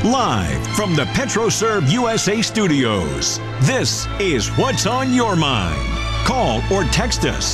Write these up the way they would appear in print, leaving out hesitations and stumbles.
Live from the PetroServe USA studios, this is What's on Your Mind. Call or text us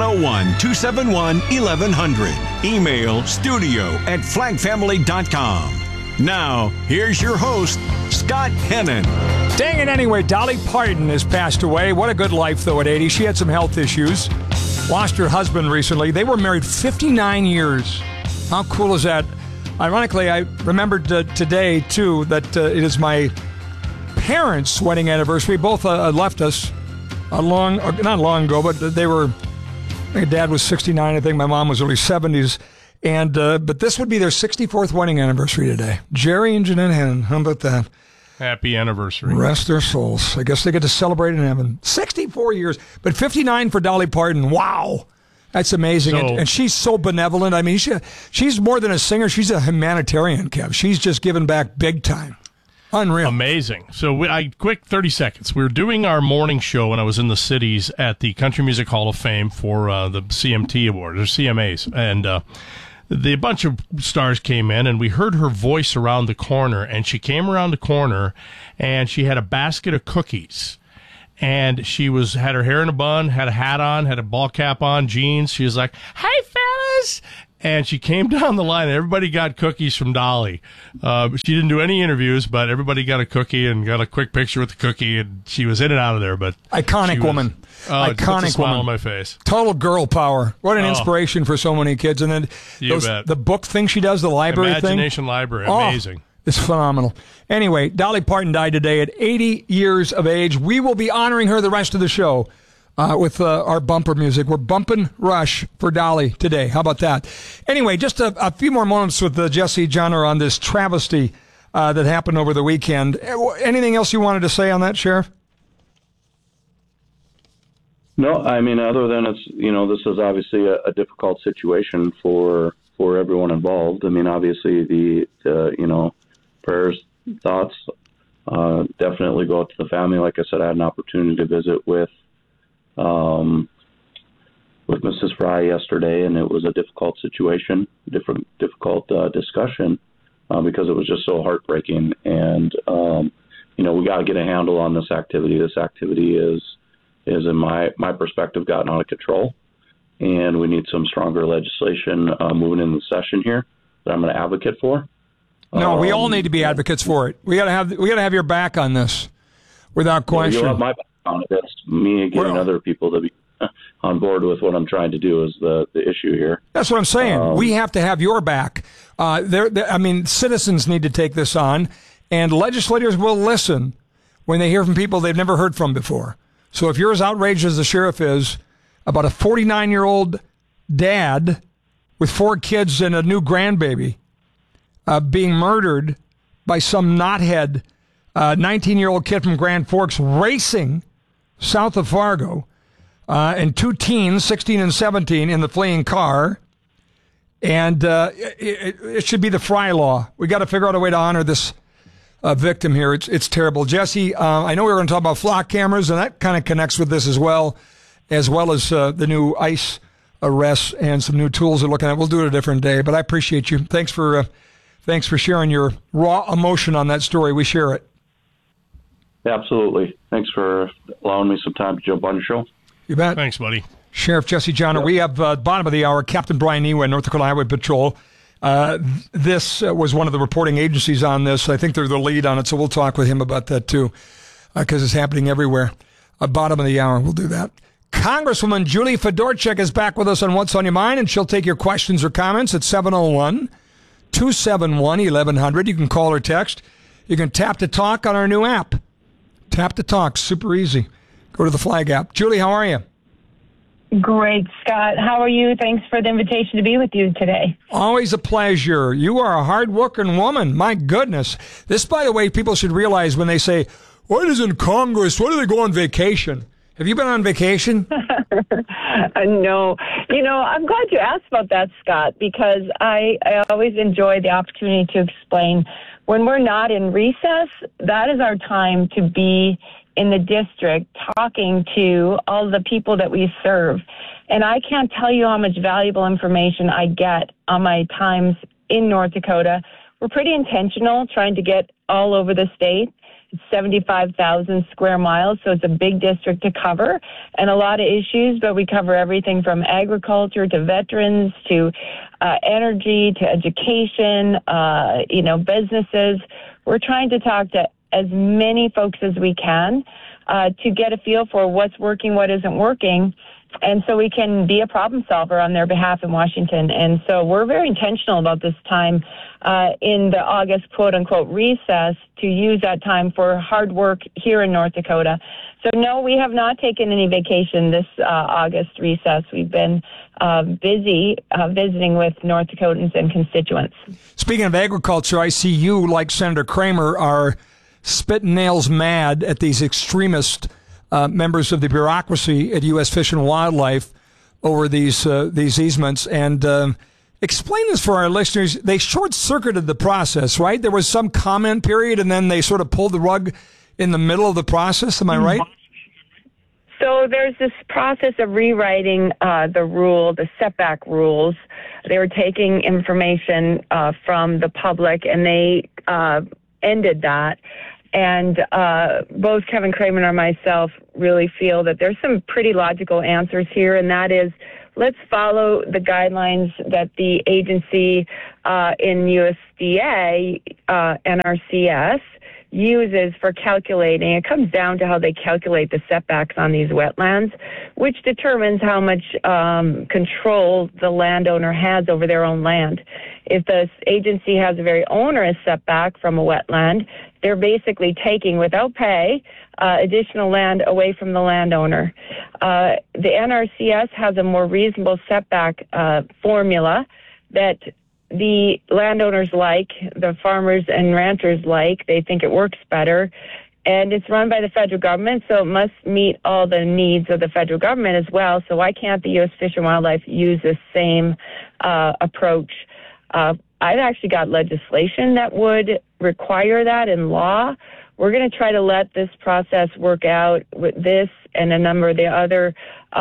701-271-1100. Email studio@flagfamily.com. Now, here's your host, Scott Hennon. Dang it anyway, Dolly Parton has passed away. What a good life, though, at 80. She had some health issues. Lost her husband recently. They were married 59 years. How cool is that? Ironically, I remembered today, too, that it is my parents' wedding anniversary. Both left us not long ago, but they were, my dad was 69, I think my mom was early 70s. And but this would be their 64th wedding anniversary today. Jerry and Jeanette Hennon. How about that? Happy anniversary. Rest their souls. I guess they get to celebrate in heaven. 64 years, but 59 for Dolly Parton. Wow. That's amazing. And she's so benevolent. I mean, she's more than a singer. She's a humanitarian, Kev. She's just giving back big time. Unreal. Amazing. So, quick 30 seconds. We were doing our morning show when I was in the cities at the Country Music Hall of Fame for the CMT Awards, or CMAs. And a bunch of stars came in, and we heard her voice around the corner. And she came around the corner, and she had a basket of cookies. And she had her hair in a bun, had a hat on, had a ball cap on, jeans. She was like, "Hey, fellas!" And she came down the line, and everybody got cookies from Dolly. She didn't do any interviews, but everybody got a cookie and got a quick picture with the cookie, and she was in and out of there. But iconic woman. Iconic Iconic woman. Smile woman on my face. Total girl power. What an inspiration for so many kids. And then the book thing she does, the library Imagination thing. Library. Amazing. It's phenomenal. Anyway, Dolly Parton died today at 80 years of age. We will be honoring her the rest of the show with our bumper music. We're bumping Rush for Dolly today. How about that? Anyway, just a few more moments with Jesse Johnner on this travesty that happened over the weekend. Anything else you wanted to say on that, Sheriff? No, I mean, other than this is obviously a difficult situation for everyone involved. I mean, obviously the prayers, thoughts definitely go out to the family. Like I said, I had an opportunity to visit with Mrs. Fry yesterday, and it was a difficult situation, difficult discussion because it was just so heartbreaking. And we got to get a handle on this activity. This activity is in my perspective gotten out of control, and we need some stronger legislation moving in the session here that I'm going to advocate for. No, we all need to be advocates for it. We got to have your back on this, without question. You'll have my back on it. That's me getting other people to be on board with what I'm trying to do is the issue here. That's what I'm saying. We have to have your back. Citizens need to take this on, and legislators will listen when they hear from people they've never heard from before. So if you're as outraged as the sheriff is about a 49-year-old dad with 4 kids and a new grandbaby being murdered by some knothead 19-year-old kid from Grand Forks racing south of Fargo, and 2 teens, 16 and 17, in the fleeing car. And it should be the Fry law. We got to figure out a way to honor this victim here. It's terrible. Jesse, I know we were going to talk about flock cameras, and that kind of connects with this as well as the new ICE arrests and some new tools they're looking at. We'll do it a different day, but I appreciate you. Thanks for sharing your raw emotion on that story. We share it. Absolutely. Thanks for allowing me some time to jump on your show. You bet. Thanks, buddy. Sheriff Jesse Johnner. Yep. We have bottom of the hour, Captain Brian Ewa, North Dakota Highway Patrol. This was one of the reporting agencies on this. I think they're the lead on it, so we'll talk with him about that too, because it's happening everywhere. Bottom of the hour, we'll do that. Congresswoman Julie Fedorchak is back with us on What's on Your Mind, and she'll take your questions or comments at 701-271-1100. You can call or text. You can tap to talk on our new app. Tap to talk, super easy. Go to the Flag app. Julie, how are you? Great, Scott. How are you? Thanks for the invitation to be with you today. Always a pleasure. You are a hard-working woman. My goodness. This, by the way, people should realize when they say, what is in Congress? Why do they go on vacation? Have you been on vacation? No. I'm glad you asked about that, Scott, because I always enjoy the opportunity to explain when we're not in recess, that is our time to be in the district talking to all the people that we serve. And I can't tell you how much valuable information I get on my times in North Dakota we're pretty intentional trying to get all over the state. It's 75,000 square miles, so it's a big district to cover and a lot of issues, but we cover everything from agriculture to veterans to energy to education, businesses. We're trying to talk to as many folks as we can to get a feel for what's working, what isn't working, and so we can be a problem solver on their behalf in Washington. And so we're very intentional about this time in the August quote-unquote recess to use that time for hard work here in North Dakota. So no, we have not taken any vacation this August recess. We've been busy visiting with North Dakotans and constituents. Speaking of agriculture, I see you, like Senator Cramer, are spitting nails mad at these extremist members of the bureaucracy at U.S. Fish and Wildlife over these easements. And explain this for our listeners. They short-circuited the process, right? There was some comment period, and then they sort of pulled the rug in the middle of the process. Am I right? So there's this process of rewriting the setback rules. They were taking information from the public, and they ended that. And both Kevin Cramer and myself really feel that there's some pretty logical answers here, and that is, let's follow the guidelines that the agency in USDA, NRCS, uses for calculating. It comes down to how they calculate the setbacks on these wetlands, which determines how much control the landowner has over their own land. If the agency has a very onerous setback from a wetland, they're basically taking, without pay, additional land away from the landowner. The NRCS has a more reasonable setback formula that the landowners like, the farmers and ranchers like. They think it works better. And it's run by the federal government, so it must meet all the needs of the federal government as well. So why can't the U.S. Fish and Wildlife use the same approach? I've actually got legislation that would require that in law. We're going to try to let this process work out with this and a number of the other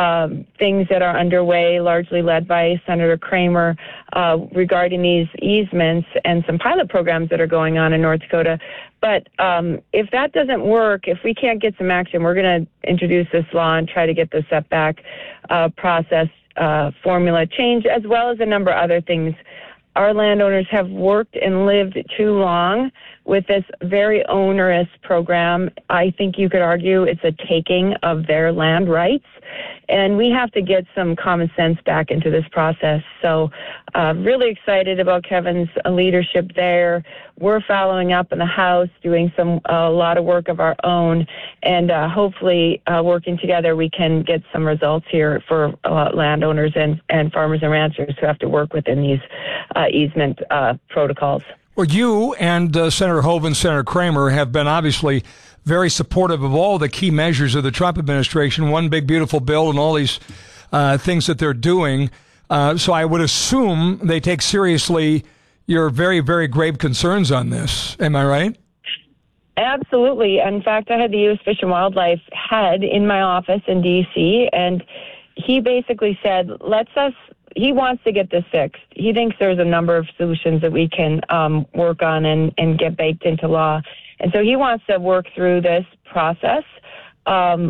things that are underway, largely led by Senator Cramer, regarding these easements and some pilot programs that are going on in North Dakota. But if that doesn't work, if we can't get some action, we're going to introduce this law and try to get the setback process formula changed, as well as a number of other things. Our landowners have worked and lived too long with this very onerous program. I think you could argue it's a taking of their land rights, and we have to get some common sense back into this process. So really excited about Kevin's leadership there. We're following up in the House, doing a lot of work of our own, and hopefully working together we can get some results here for landowners and farmers and ranchers who have to work within these easement protocols. Well, you and Senator Hoeven, Senator Cramer have been obviously very supportive of all the key measures of the Trump administration, one big beautiful bill and all these things that they're doing. So I would assume they take seriously your very, very grave concerns on this. Am I right? Absolutely. In fact, I had the U.S. Fish and Wildlife head in my office in D.C., and he basically said, he wants to get this fixed. He thinks there's a number of solutions that we can work on and get baked into law. And so he wants to work through this process on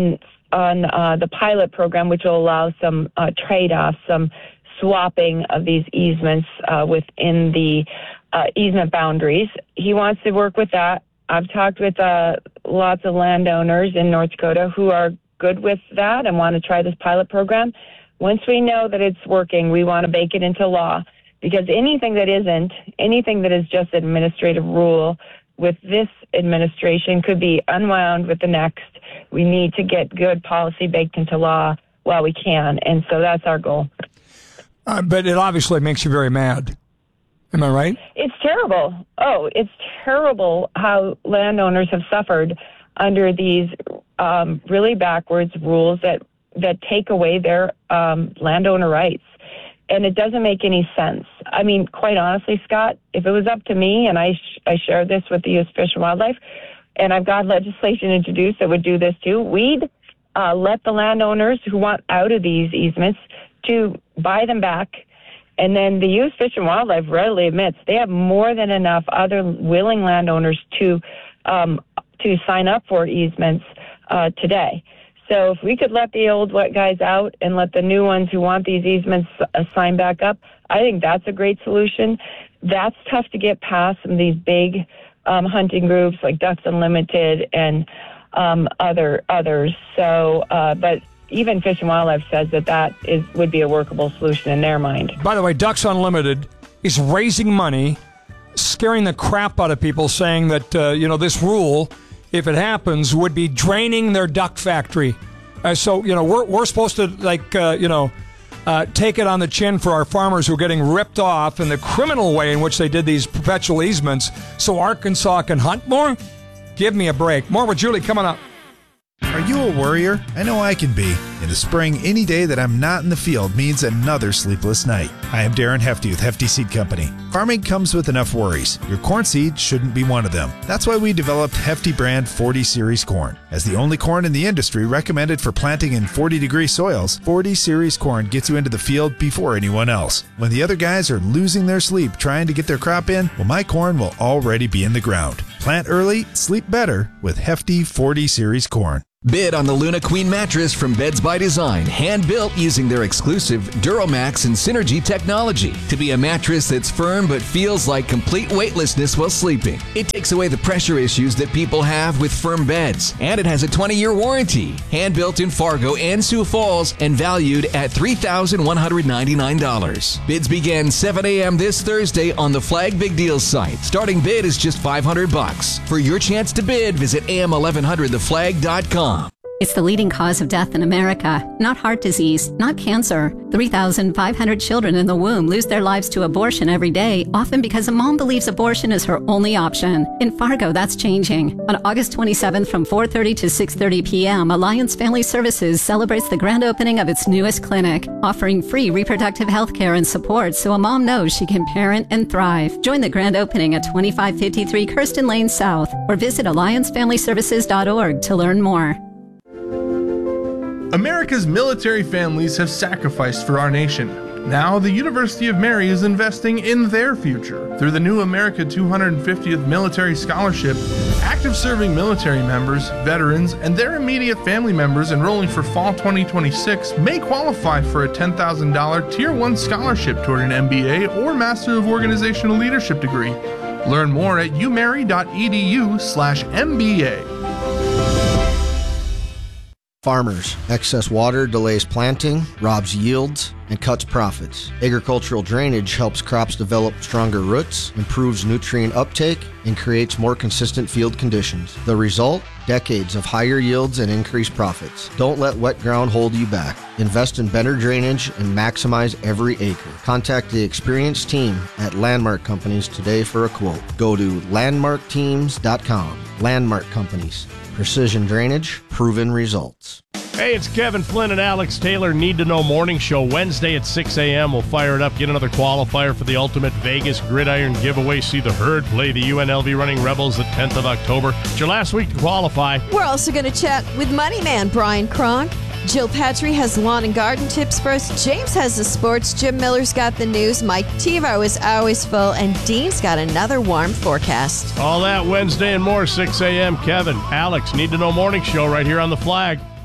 the pilot program, which will allow some trade-offs, some swapping of these easements within the easement boundaries. He wants to work with that. I've talked with lots of landowners in North Dakota who are good with that and want to try this pilot program. Once we know that it's working, we want to bake it into law, because anything that is just an administrative rule with this administration could be unwound with the next. We need to get good policy baked into law while we can, and so that's our goal. But it obviously makes you very mad. Am I right? It's terrible. Oh, it's terrible how landowners have suffered under these really backwards rules that take away their landowner rights. And it doesn't make any sense. I mean, quite honestly, Scott, if it was up to me, and I share this with the U.S. Fish and Wildlife, and I've got legislation introduced that would do this too, we'd let the landowners who want out of these easements to buy them back And then the U.S. Fish and Wildlife readily admits they have more than enough other willing landowners to sign up for easements today. So if we could let the old wet guys out and let the new ones who want these easements sign back up, I think that's a great solution. That's tough to get past some of these big hunting groups like Ducks Unlimited and others. So, but even Fish and Wildlife says that would be a workable solution in their mind. By the way, Ducks Unlimited is raising money, scaring the crap out of people, saying that this rule, if it happens, would be draining their duck factory. So we're supposed to take it on the chin for our farmers who are getting ripped off in the criminal way in which they did these perpetual easements, so Arkansas can hunt more. Give me a break. More with Julie coming up. Are you a worrier? I know I can be. In the spring, any day that I'm not in the field means another sleepless night. I am Darren Hefty with Hefty Seed Company. Farming comes with enough worries. Your corn seed shouldn't be one of them. That's why we developed Hefty brand 40 Series corn. As the only corn in the industry recommended for planting in 40-degree soils, 40 Series corn gets you into the field before anyone else. When the other guys are losing their sleep trying to get their crop in, well, my corn will already be in the ground. Plant early, sleep better with Hefty 40 Series corn. Bid on the Luna Queen mattress from Beds by Design, hand-built using their exclusive Duramax and Synergy technology to be a mattress that's firm but feels like complete weightlessness while sleeping. It takes away the pressure issues that people have with firm beds, and it has a 20-year warranty. Hand-built in Fargo and Sioux Falls and valued at $3,199. Bids begin 7 a.m. this Thursday on the Flag Big Deals site. Starting bid is just $500. For your chance to bid, visit am1100theflag.com. It's the leading cause of death in America, not heart disease, not cancer. 3,500 children in the womb lose their lives to abortion every day, often because a mom believes abortion is her only option. In Fargo, that's changing. On August 27th from 4:30 to 6:30 p.m., Alliance Family Services celebrates the grand opening of its newest clinic, offering free reproductive health care and support so a mom knows she can parent and thrive. Join the grand opening at 2553 Kirsten Lane South or visit alliancefamilyservices.org to learn more. America's military families have sacrificed for our nation. Now, the University of Mary is investing in their future. Through the new America 250th Military Scholarship, active serving military members, veterans, and their immediate family members enrolling for fall 2026 may qualify for a $10,000 Tier 1 scholarship toward an MBA or Master of Organizational Leadership degree. Learn more at umary.edu/MBA. Farmers. Excess water delays planting, robs yields, and cuts profits. Agricultural drainage helps crops develop stronger roots, improves nutrient uptake, and creates more consistent field conditions. The result? Decades of higher yields and increased profits. Don't let wet ground hold you back. Invest in better drainage and maximize every acre. Contact the experienced team at Landmark Companies today for a quote. Go to landmarkteams.com. Landmark Companies. Precision drainage, proven results. Hey, it's Kevin Flynn and Alex Taylor Need to Know Morning Show. Wednesday at 6 a.m. We'll fire it up, get another qualifier for the Ultimate Vegas Gridiron Giveaway. See the Herd play the UNLV Running Rebels the 10th of October. It's your last week to qualify. We're also going to chat with Money Man Brian Kronk. Jill Petrie has lawn and garden tips for us. James has the sports. Jim Miller's got the news. Mike TiVo is always full. And Dean's got another warm forecast. All that Wednesday and more, 6 a.m. Kevin, Alex, Need to Know Morning Show right here on The Flag.